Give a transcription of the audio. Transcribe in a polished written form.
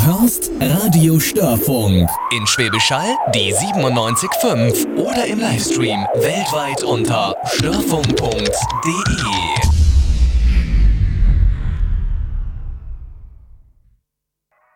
hörst Radio Störfunk. In Schwäbisch Hall die 97.5 oder im Livestream weltweit unter störfunk.de.